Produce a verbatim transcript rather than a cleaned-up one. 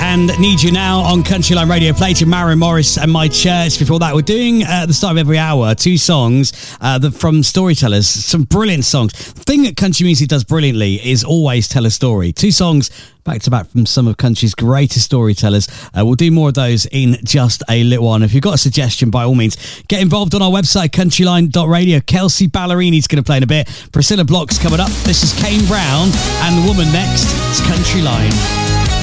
and Need You Now on Countryline Radio. Played to Maren Morris and My Church. Before that, we're doing uh, at the start of every hour two songs uh, that, from storytellers. Some brilliant songs. The thing that country music does brilliantly is always tell a story. Two songs back to back from some of country's greatest storytellers. Uh, we'll do more of those in just a little while. If you've got a suggestion, by all means, get involved on our website, countryline dot radio. Kelsey Ballerini's going to play in a bit. Priscilla Block's coming up. This is Kane Brown and The Woman next. It's Countryline.